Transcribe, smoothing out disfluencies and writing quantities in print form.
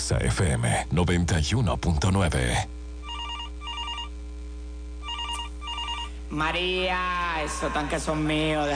Exa FM 91.9. María, esos tanques son míos.